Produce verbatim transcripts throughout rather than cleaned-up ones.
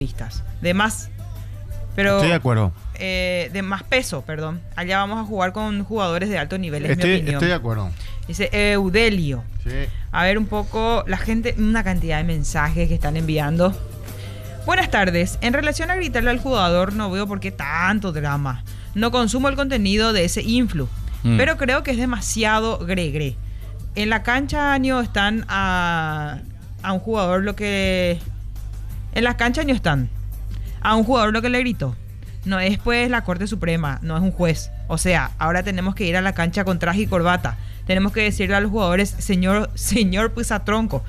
de más, pero Estoy de acuerdo. eh, de más peso, perdón. Allá vamos a jugar con jugadores de alto nivel, es mi Estoy, opinión. estoy de acuerdo. Dice Eudelio. Sí. A ver un poco, la gente, una cantidad de mensajes que están enviando. Buenas tardes. En relación a gritarle al jugador, no veo por qué tanto drama. No consumo el contenido de ese influ, mm. pero creo que es demasiado gregre. En la cancha año están a, a un jugador lo que... En las canchas año están a un jugador lo que le gritó. No es pues la Corte Suprema, no es un juez. O sea, ahora tenemos que ir a la cancha con traje y corbata. Tenemos que decirle a los jugadores, señor, señor Pisatronco,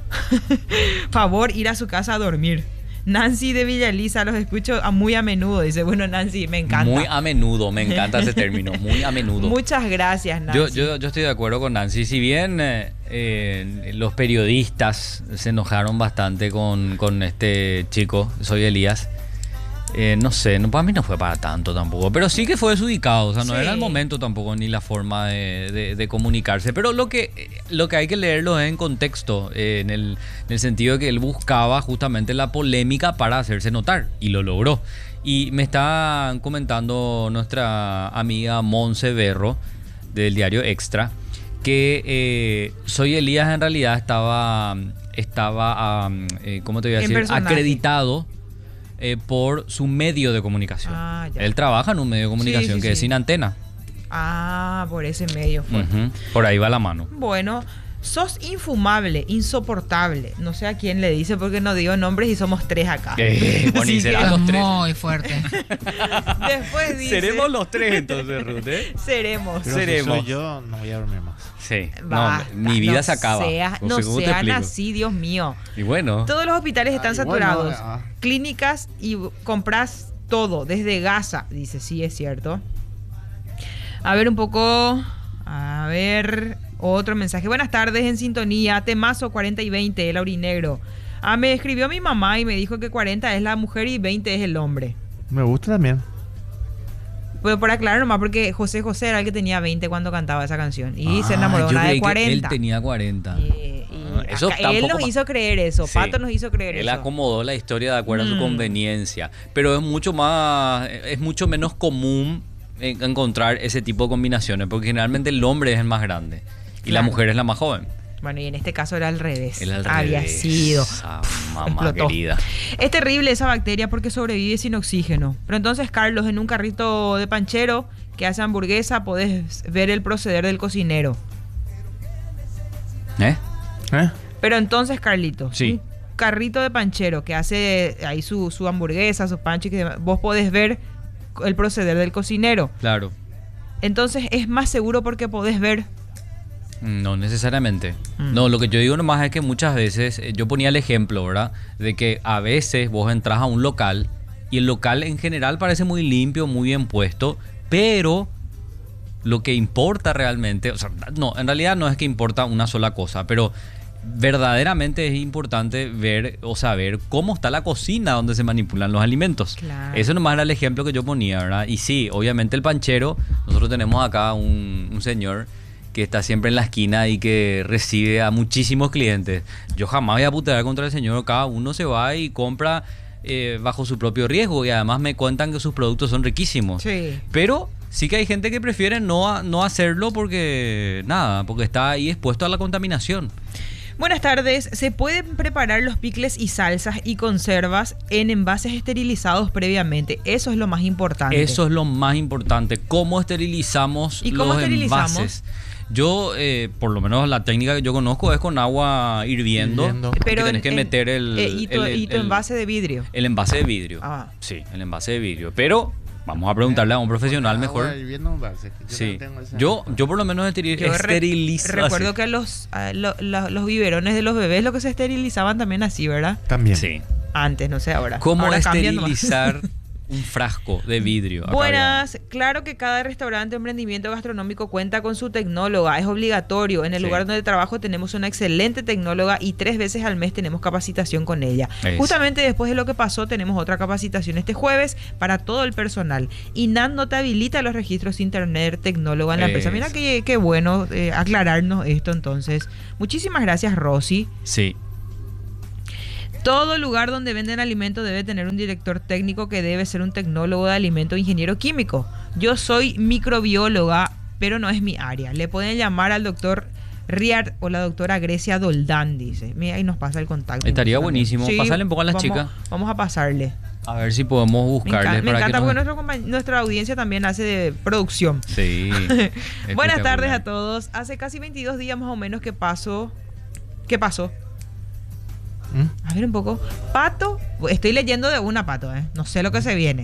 favor ir a su casa a dormir. Nancy de Villa Elisa, los escucho a muy a menudo. Dice, bueno, Nancy, me encanta. Muy a menudo, me encanta ese término, muy a menudo. Muchas gracias, Nancy. Yo, yo, yo estoy de acuerdo con Nancy. Si bien eh, eh, los periodistas se enojaron bastante con, con este chico, soy Elías, eh, no sé, no, para mí no fue para tanto tampoco. Pero sí que fue desubicado, o sea, no sí. era el momento tampoco ni la forma de, de, de comunicarse. Pero lo que, lo que hay que leerlo es en contexto, eh, en, el, en el sentido de que él buscaba justamente la polémica para hacerse notar, y lo logró. Y me está comentando nuestra amiga Monse Berro, del diario Extra, que eh, Soy Elías en realidad estaba, estaba um, eh, ¿cómo te voy a decir? Acreditado eh, por su medio de comunicación. Ah, él trabaja en un medio de comunicación sí, sí, que sí. es Sin Antena. Ah, por ese medio fue. Uh-huh. Por ahí va la mano. Bueno, sos infumable, insoportable. No sé a quién le dice porque no digo nombres y somos tres acá. Eh, bueno, y serán los tres. Muy fuerte. Después dice... Seremos los tres entonces, Ruth, ¿eh? Seremos. Pero Seremos. Si soy yo, no voy a dormir más. Sí. Basta, no, mi vida no se acaba. Sea, no sean así, Dios mío. Y bueno. Todos los hospitales están ah, saturados. Bueno, ah. Clínicas y compras todo, desde gasa. Dice, sí, es cierto. A ver un poco... A ver... Otro mensaje. Buenas tardes, en sintonía. Temazo cuarenta y veinte, el aurinegro. Ah, me escribió mi mamá y me dijo que cuarenta es la mujer y veinte es el hombre. Me gusta también. Pues por aclarar nomás, porque José José era el que tenía veinte cuando cantaba esa canción. Y ah, se enamoró de una de cuarenta. Él tenía cuarenta. Y, y ah, eso él nos hizo creer eso. Sí. Pato nos hizo creer él eso. Él acomodó la historia de acuerdo mm. a su conveniencia. Pero es mucho más, es mucho menos común encontrar ese tipo de combinaciones, porque generalmente el hombre es el más grande. Y claro. la mujer es la más joven. Bueno, y en este caso era al revés. Era al Había revés. sido. Ah, mamá explotó. Querida. Es terrible esa bacteria porque sobrevive sin oxígeno. Pero entonces, Carlos, en un carrito de panchero que hace hamburguesa, podés ver el proceder del cocinero. ¿Eh? ¿Eh? Pero entonces, Carlito, sí. un carrito de panchero que hace ahí su, su hamburguesa, sus panchos, que vos podés ver el proceder del cocinero. Claro. Entonces, es más seguro porque podés ver. No necesariamente. Mm. No, lo que yo digo nomás es que muchas veces, yo ponía el ejemplo, ¿verdad? De que a veces vos entras a un local y el local en general parece muy limpio, muy bien puesto, pero lo que importa realmente, o sea, no, en realidad no es que importa una sola cosa, pero verdaderamente es importante ver o saber cómo está la cocina donde se manipulan los alimentos. Claro. Eso nomás era el ejemplo que yo ponía, ¿verdad? Y sí, obviamente el panchero, nosotros tenemos acá un, un señor que está siempre en la esquina y que recibe a muchísimos clientes. Yo jamás voy a putear contra el señor. Cada uno se va y compra eh, bajo su propio riesgo, y además me cuentan que sus productos son riquísimos. Sí. Pero sí que hay gente que prefiere no, no hacerlo porque nada, porque está ahí expuesto a la contaminación. Buenas tardes. ¿Se pueden preparar los picles y salsas y conservas en envases esterilizados previamente? Eso es lo más importante. Eso es lo más importante. ¿Cómo esterilizamos ¿Y cómo los esterilizamos? envases? Yo, eh, por lo menos la técnica que yo conozco es con agua hirviendo. hirviendo. Pero que tenés que en, meter el... Eh, y, tu, el, el, y tu el, envase de vidrio. El envase de vidrio. Ah. Sí, el envase de vidrio. Pero vamos a preguntarle a un profesional mejor. Agua hirviendo envase. Yo sí. No tengo esa yo, yo por lo menos esteril, yo esterilizo. Re, recuerdo que los, uh, lo, lo, los biberones de los bebés lo que se esterilizaban también así, ¿verdad? También. Sí. Antes, no sé ahora. ¿Cómo ahora esterilizar un frasco de vidrio? Acá Buenas, bien. Claro que cada restaurante o emprendimiento gastronómico cuenta con su tecnóloga, es obligatorio. En el sí. lugar donde trabajo tenemos una excelente tecnóloga y tres veces al mes tenemos capacitación con ella. Es. Justamente después de lo que pasó tenemos otra capacitación este jueves para todo el personal. INAN no te habilita los registros sin tener tecnóloga en la es. empresa. Mira qué, qué bueno eh, aclararnos esto entonces. Muchísimas gracias, Rosy. Sí. Todo lugar donde venden alimentos debe tener un director técnico que debe ser un tecnólogo de alimentos o ingeniero químico. Yo soy microbióloga, pero no es mi área. Le pueden llamar al doctor Riard o la doctora Grecia Doldán, dice. Mira, ahí nos pasa el contacto. Estaría buenísimo. Sí, Pasarle un poco a las vamos, chicas. Vamos a pasarle. A ver si podemos Me, buscarle. enca- me para encanta que porque nos- nuestro compañ- nuestra audiencia también hace de producción. Sí. Buenas tardes espectacular. a todos. Hace casi veintidós días más o menos que pasó. ¿Qué pasó? ¿Mm? A ver un poco. Pato, estoy leyendo de una, Pato, ¿eh? No sé lo que se viene.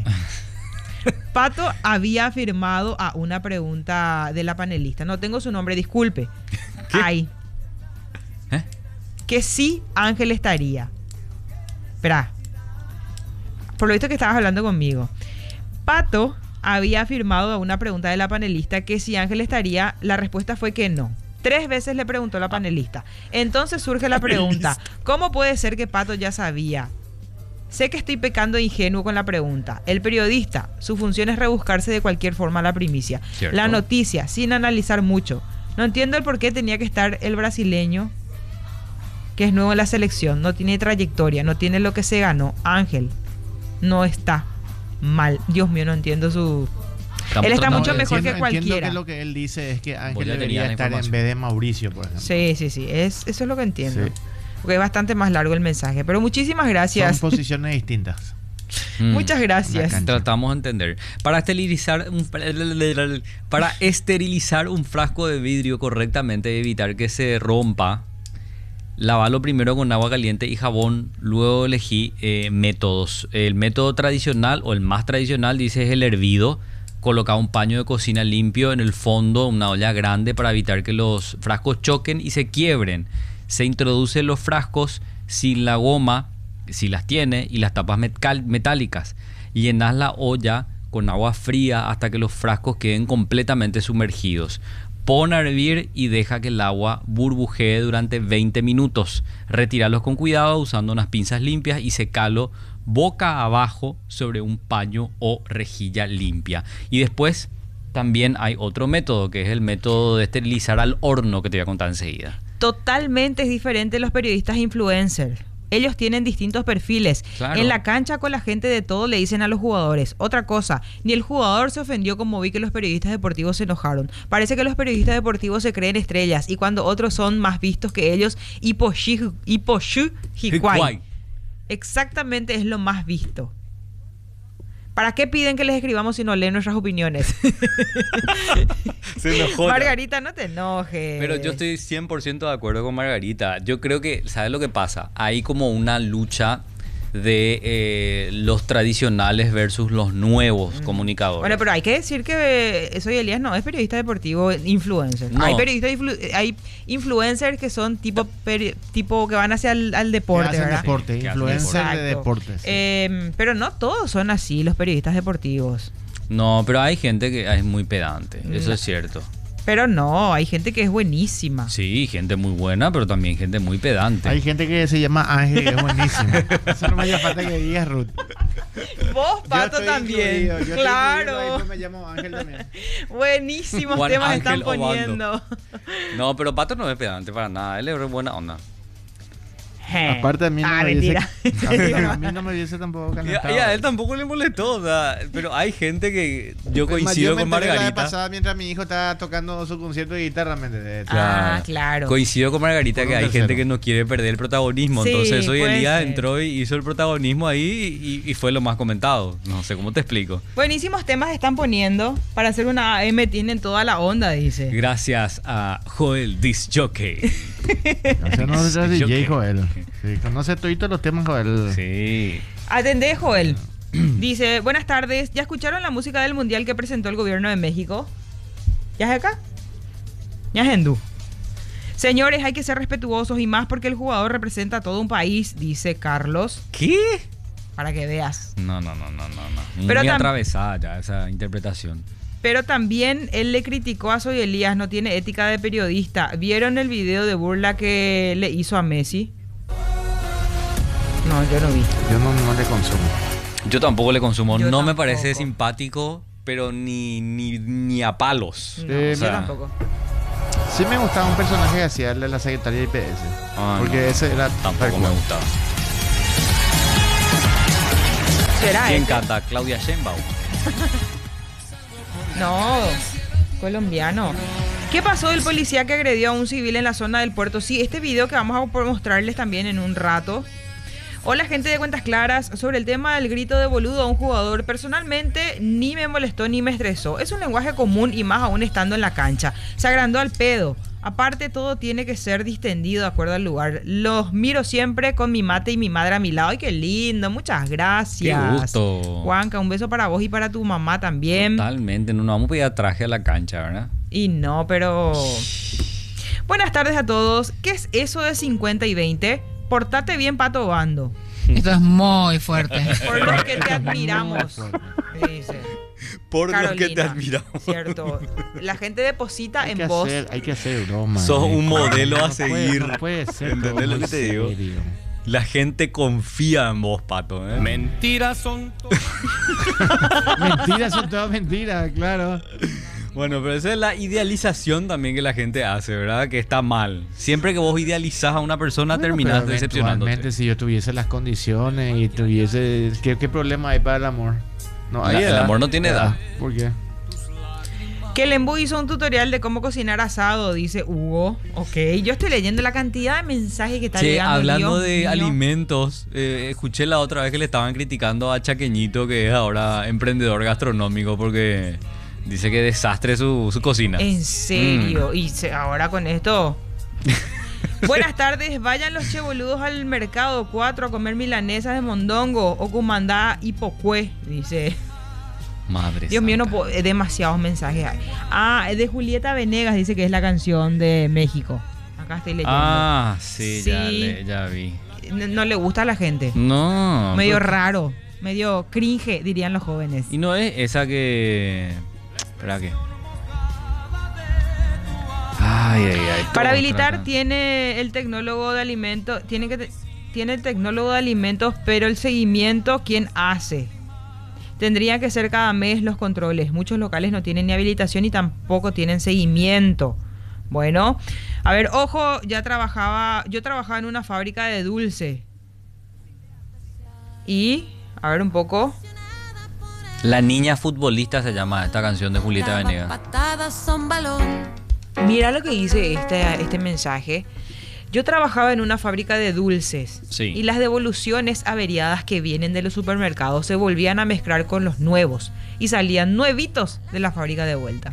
Pato había afirmado a una pregunta de la panelista. No tengo su nombre, disculpe. Ay. ¿Eh? Que sí, Ángel estaría. Espera. Por lo visto que estabas hablando conmigo. Pato había afirmado a una pregunta de la panelista que si Ángel estaría, la respuesta fue que no. Tres veces le preguntó la panelista. Entonces surge la pregunta, ¿cómo puede ser que Pato ya sabía? Sé que estoy pecando de ingenuo con la pregunta. El periodista, su función es rebuscarse de cualquier forma la primicia. Cierto. La noticia, sin analizar mucho. No entiendo el por qué tenía que estar el brasileño, que es nuevo en la selección, no tiene trayectoria, no tiene lo que se ganó. Ángel no está mal. Dios mío, no entiendo su... Estamos Él está tratando mucho de- mejor entiendo, que cualquiera. Entiendo que lo que él dice es que Vos Ángel ya debería tenías la estar en información. vez de Mauricio, por ejemplo. Sí, sí, sí. Es, eso es lo que entiendo. Sí. Porque es bastante más largo el mensaje. Pero muchísimas Son gracias. posiciones distintas. Mm. Muchas gracias. Una Tratamos de entender. Para esterilizar un, para esterilizar un frasco de vidrio correctamente y evitar que se rompa, lavalo primero con agua caliente y jabón. Luego elegí eh, métodos. El método tradicional o el más tradicional, dice, es el hervido. Coloca un paño de cocina limpio en el fondo, una olla grande para evitar que los frascos choquen y se quiebren. Se introducen los frascos sin la goma, si las tiene, y las tapas metal- metálicas. Llenas la olla con agua fría hasta que los frascos queden completamente sumergidos. Pon a hervir y deja que el agua burbujee durante veinte minutos. Retíralos con cuidado usando unas pinzas limpias y secalo boca abajo sobre un paño o rejilla limpia. Y después también hay otro método, que es el método de esterilizar al horno, que te voy a contar enseguida. Totalmente es diferente los periodistas influencers. Ellos tienen distintos perfiles. Claro. En la cancha con la gente de todo le dicen a los jugadores. Otra cosa, ni el jugador se ofendió como vi que los periodistas deportivos se enojaron. Parece que los periodistas deportivos se creen estrellas y cuando otros son más vistos que ellos, hiposhu hiposhu hikwai. Hikwai. Exactamente es lo más visto. ¿Para qué piden que les escribamos si no leen nuestras opiniones? Se enojó. Margarita, no te enojes. Pero yo estoy cien por ciento de acuerdo con Margarita. Yo creo que, ¿sabes lo que pasa? Hay como una lucha de eh, los tradicionales versus los nuevos comunicadores. Bueno, pero hay que decir que eh, Soy Elías no es periodista deportivo, influencer. No. Hay periodistas, influ- hay influencers que son tipo peri- tipo que van hacia el al Que deporte, hacen ¿verdad? deporte, Sí, que hacen influencer de Exacto. deportes. sí. Eh, pero no todos son así los periodistas deportivos. No, pero hay gente que es muy pedante, eso No. es cierto. Pero no, hay gente que es buenísima. Sí, gente muy buena, pero también gente muy pedante. Hay gente que se llama Ángel que es buenísimo. Eso no me hace falta que digas, Ruth. Vos, Yo Pato, estoy también. incluido, yo estoy incluido, Claro. ahí pues me llamo Ángel también. Buenísimos Juan temas Ángel están poniendo. Obando. No, pero Pato no es pedante para nada, él es re buena onda. Je. Aparte a mí no Ah, me dice, mentira. a mí no me dice tampoco Y a, calentado. y a él tampoco le molestó, o sea, pero hay gente que yo Es más, coincido me con enteré la vez Margarita. pasada mientras mi hijo estaba tocando su concierto de guitarra, ¿me entendés? Ah, claro. Coincido con Margarita Por que un hay tercero. gente que no quiere perder el protagonismo. Sí, Entonces hoy puede Elías ser. entró y hizo el protagonismo ahí y, y fue lo más comentado. No sé cómo te explico. Buenísimos temas están poniendo. Para hacer una A M tienen toda la onda, dice. Gracias a Joel Disc Jockey. O sea, no es D Yo J, qué. Joel. Sí, conoce todos los temas, Joel. Sí. Atendé, Joel. Dice, buenas tardes. ¿Ya escucharon la música del mundial que presentó el gobierno de México? ¿Ya es acá? ¿Ya es hindú? Señores, hay que ser respetuosos y más porque el jugador representa a todo un país, dice Carlos. ¿Qué? Para que veas. No, no, no, no, no. no. Pero Muy tam- atravesada ya esa interpretación. Pero también él le criticó a Soy Elías, no tiene ética de periodista. ¿Vieron el video de burla que le hizo a Messi? No, yo no vi. Yo no, no le consumo. Yo tampoco le consumo. Yo no me tampoco. parece simpático, pero ni, ni, ni a palos. No, Eh, yo mira. tampoco. Sí me gustaba un personaje que hacía el de la Secretaría de I P S. Ah, porque no. ese era tal Tampoco cual. me gustaba. ¿Será ¿Quién este? canta? Claudia Sheinbaum. No, colombiano. ¿Qué pasó del policía que agredió a un civil en la zona del puerto? Sí, este video que vamos a mostrarles también en un rato. Hola, gente de Cuentas Claras. Sobre el tema del grito de boludo a un jugador, personalmente ni me molestó ni me estresó. Es un lenguaje común y más aún estando en la cancha. Se agrandó al pedo. Aparte, todo tiene que ser distendido de acuerdo al lugar. Los miro siempre con mi mate y mi madre a mi lado. ¡Ay, qué lindo! Muchas gracias. Qué gusto. Juanca, un beso para vos y para tu mamá también. Totalmente, no nos vamos a pedir traje a la cancha, ¿verdad? Y no, pero... Buenas tardes a todos. ¿Qué es eso de cincuenta y veinte? Portate bien, Pato Bando. Esto es muy fuerte. Por lo que te admiramos. Dice. Por Carolina, lo que te admiramos. Cierto. La gente deposita Hay en que vos. hacer, hay que hacer broma. Sos eh. un modelo a No puede- seguir. No puede ser. ¿Entendés todo lo muy que te digo? serio. La gente confía en vos, Pato. ¿eh? Mentiras son todas. Mentiras son todas mentiras, claro. Bueno, pero esa es la idealización también que la gente hace, ¿verdad? Que está mal. Siempre que vos idealizás a una persona, Bueno, terminás pero decepcionándote. eventualmente, si yo tuviese las condiciones y tuviese... ¿Qué, qué problema hay para el amor? No, hay La- el edad. amor no tiene edad. ¿Por qué? Que el Embu hizo un tutorial de cómo cocinar asado, dice Hugo. Ok, yo estoy leyendo la cantidad de mensajes que está Che, llegando. hablando Dios de mío. alimentos, eh, escuché la otra vez que le estaban criticando a Chaqueñito, que es ahora emprendedor gastronómico, porque dice que desastre su, su cocina. En serio. Y se- ahora con esto... Buenas tardes, vayan los cheboludos al mercado cuatro a comer milanesas de mondongo o cumandá y pocué, dice. Madre Dios mío, no santa. puedo, eh, demasiados mensajes hay. Ah, es de Julieta Venegas, dice que es la canción de México. Acá estoy leyendo. Ah, sí, Ya, Sí. le- ya vi. No, no le gusta a la gente. No. Medio pero- raro, medio cringe, dirían los jóvenes. Y no es esa que... Espera, ¿qué? Ay, ay, ay. Para todo habilitar tratan. tiene el tecnólogo de alimentos, tiene que te- tiene el tecnólogo de alimentos, pero el seguimiento, ¿quién hace? Tendría que ser cada mes los controles. Muchos locales no tienen ni habilitación y tampoco tienen seguimiento. Bueno, a ver, ojo, ya trabajaba, yo trabajaba en una fábrica de dulce. Y, a ver un poco. La niña futbolista se llama esta canción de Julieta Venegas. Patadas son balón. Mira lo que dice este, este mensaje. Yo trabajaba en una fábrica de dulces Sí. y las devoluciones averiadas que vienen de los supermercados se volvían a mezclar con los nuevos y salían nuevitos de la fábrica de vuelta.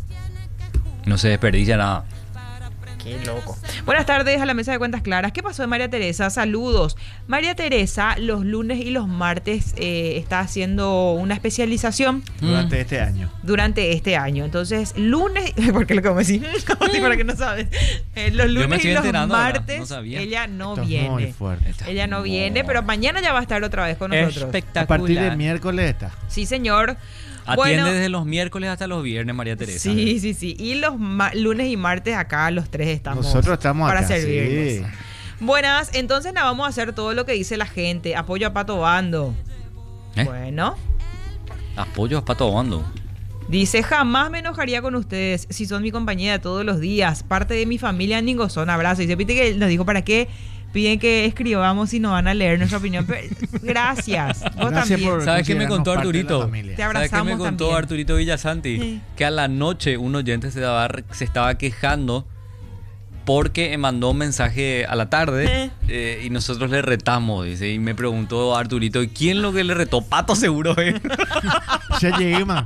No se desperdicia nada. Qué loco. Buenas tardes a la mesa de Cuentas Claras. ¿Qué pasó de María Teresa? Saludos. María Teresa los lunes y los martes eh, está haciendo una especialización Durante Mm. este año. durante este año. Entonces, lunes, porque lo como decís, como si para que no sabes. Eh, los Yo me lunes estoy y los enterando ahora, martes no sabía. ella no Esto es muy viene. fuerte. Está Ella no muy- viene, pero mañana ya va a estar otra vez con nosotros. Espectacular. A partir del miércoles está. Sí, señor. Atiende Bueno, desde los miércoles hasta los viernes, María Teresa. sí, sí, sí. Y los ma- lunes y martes acá los tres estamos. Nosotros estamos para acá, servirles. sí. Buenas, entonces nada, vamos a hacer todo lo que dice la gente. Apoyo a Pato Bando. ¿Eh? Bueno, Apoyo a Pato Bando. dice, jamás me enojaría con ustedes si son mi compañía todos los días. Parte de mi familia en Ningozón. Abrazo. Y se pide que nos dijo para qué piden que escribamos si no van a leer nuestra opinión. Pero, gracias. Vos Gracias también. por ¿Sabes qué me considerarnos contó parte de la Arturito? familia. Te ¿Sabes qué me abrazamos contó también. Arturito Villasanti? Sí. Que a la noche un oyente se, daba- se estaba quejando porque mandó un mensaje a la tarde Eh. eh, y nosotros le retamos, dice. Y me preguntó Arturito, ¿y quién lo que le retó? Pato seguro, ¿eh? Ya llegué, man.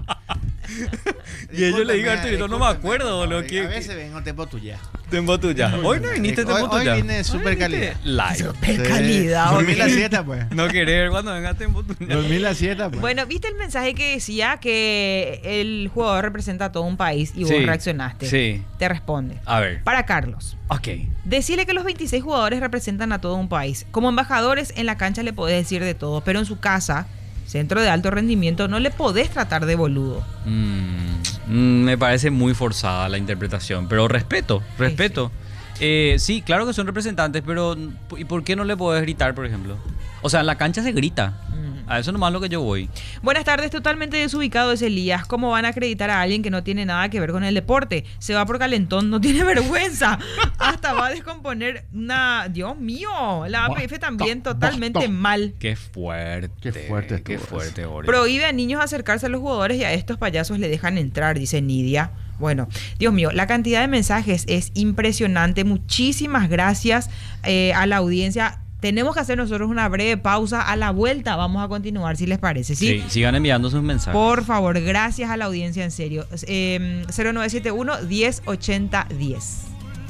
Y yo le digo a Arturito, no me acuerdo, boludo. A ¿qué- veces vengo tiempo tuya. Tempo tuya. Hoy no viniste Hoy- tempo hoy tuya. vine super Hoy viniste calidad. Live. Super calidad. Dormí ok. la siesta, pues. No querer cuando venga tempo tuya. Dormí la siesta, pues. Bueno, ¿viste el mensaje que decía que el jugador representa a todo un país y vos Sí, reaccionaste? sí. Te responde. A ver. Para Carlos, Ok. decirle que los veintiséis jugadores representan a todo un país. Como embajadores en la cancha le podés decir de todo, pero en su casa, centro de alto rendimiento, no le podés tratar de boludo. Mm, mm, me parece muy forzada la interpretación, pero respeto, respeto. Eh, sí, claro que son representantes, pero ¿y por qué no le podés gritar, por ejemplo? O sea, en la cancha se grita. Mm. A eso nomás lo que yo voy. Buenas tardes, totalmente desubicado es Elías. ¿Cómo van a acreditar a alguien que no tiene nada que ver con el deporte? Se va por calentón, no tiene vergüenza. Hasta va a descomponer una... Dios mío, la A P F también totalmente mal. Qué fuerte. Qué fuerte. Qué fuerte, Ori. Prohíbe a niños acercarse a los jugadores y a estos payasos le dejan entrar, dice Nidia. Bueno, Dios mío, la cantidad de mensajes es impresionante. Muchísimas gracias eh, a la audiencia. Tenemos que hacer nosotros una breve pausa. A la vuelta vamos a continuar, si les parece. Sí, sí, sigan enviando sus mensajes. Por favor, gracias a la audiencia, en serio. Eh, cero nueve siete uno, diez ochenta, diez.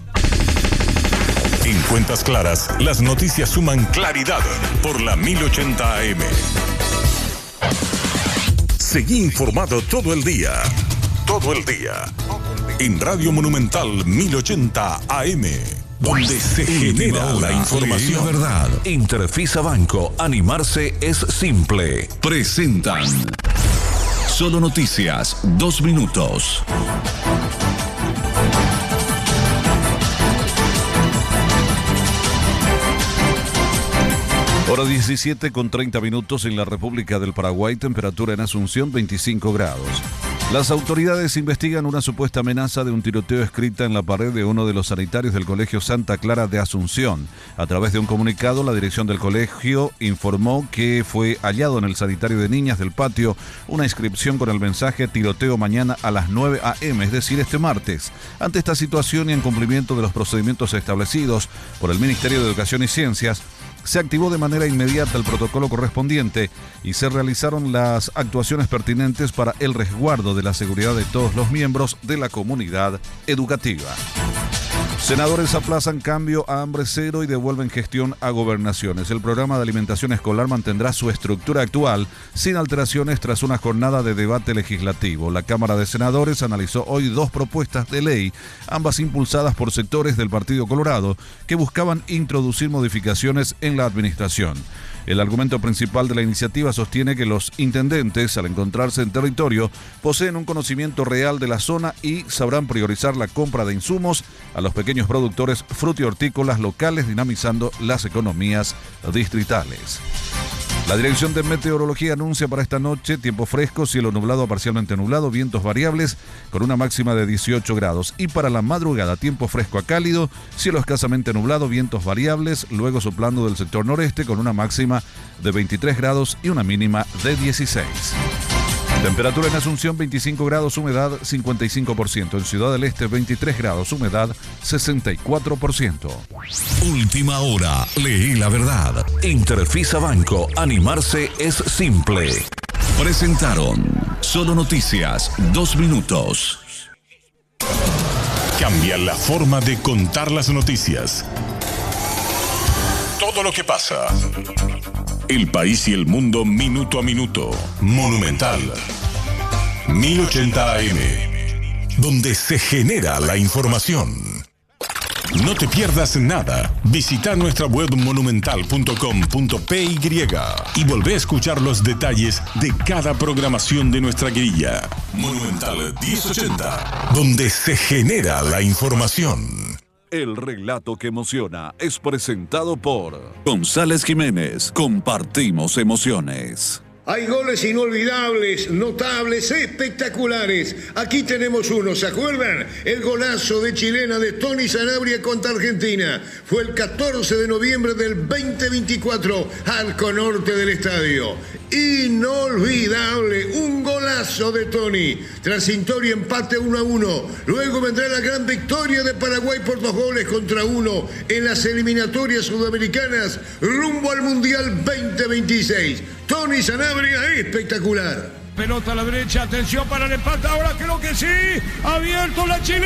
En Cuentas Claras, las noticias suman claridad por la mil ochenta A M. Seguí informado todo el día. Todo el día. En Radio Monumental mil ochenta A M. Donde se genera la información. La verdad. Interfisa Banco. Animarse es simple. Presentan Solo Noticias. Dos minutos. Hora diecisiete con treinta minutos en la República del Paraguay. Temperatura en Asunción veinticinco grados. Las autoridades investigan una supuesta amenaza de un tiroteo escrita en la pared de uno de los sanitarios del Colegio Santa Clara de Asunción. A través de un comunicado, la dirección del colegio informó que fue hallado en el sanitario de niñas del patio una inscripción con el mensaje tiroteo mañana a las nueve a eme, es decir, este martes. Ante esta situación y en cumplimiento de los procedimientos establecidos por el Ministerio de Educación y Ciencias, se activó de manera inmediata el protocolo correspondiente y se realizaron las actuaciones pertinentes para el resguardo de la seguridad de todos los miembros de la comunidad educativa. Senadores aplazan cambio a hambre cero y devuelven gestión a gobernaciones. El programa de alimentación escolar mantendrá su estructura actual sin alteraciones tras una jornada de debate legislativo. La Cámara de Senadores analizó hoy dos propuestas de ley, ambas impulsadas por sectores del Partido Colorado, que buscaban introducir modificaciones en la administración. El argumento principal de la iniciativa sostiene que los intendentes, al encontrarse en territorio, poseen un conocimiento real de la zona y sabrán priorizar la compra de insumos a los pequeños productores frutihortícolas locales, dinamizando las economías distritales. La Dirección de Meteorología anuncia para esta noche tiempo fresco, cielo nublado a parcialmente nublado, vientos variables con una máxima de dieciocho grados. Y para la madrugada, tiempo fresco a cálido, cielo escasamente nublado, vientos variables, luego soplando del sector noreste con una máxima de veintitrés grados y una mínima de dieciséis. Temperatura en Asunción veinticinco grados, humedad cincuenta y cinco por ciento. En Ciudad del Este veintitrés grados, humedad sesenta y cuatro por ciento. Última hora, leí la verdad. Interfisa Banco, animarse es simple. Presentaron Solo Noticias, dos minutos. Cambia la forma de contar las noticias. Todo lo que pasa. El país y el mundo minuto a minuto. Monumental. mil ochenta A M. Donde se genera la información. No te pierdas nada. Visita nuestra web monumental punto com punto pe y y volvé a escuchar los detalles de cada programación de nuestra grilla. Monumental mil ochenta. Donde se genera la información. El relato que emociona es presentado por González Jiménez. Compartimos emociones. Hay goles inolvidables, notables, espectaculares. Aquí tenemos uno, ¿se acuerdan? El golazo de chilena de Tony Sanabria contra Argentina. Fue el catorce de noviembre del veinte veinticuatro, arco norte del estadio. Inolvidable, un golazo de Tony. Transitorio empate uno a uno. Luego vendrá la gran victoria de Paraguay por dos goles contra uno en las eliminatorias sudamericanas rumbo al Mundial veinte veintiséis. Tony Sanabria, espectacular. Pelota a la derecha, atención para el empate, ahora creo que sí, abierto la chilena.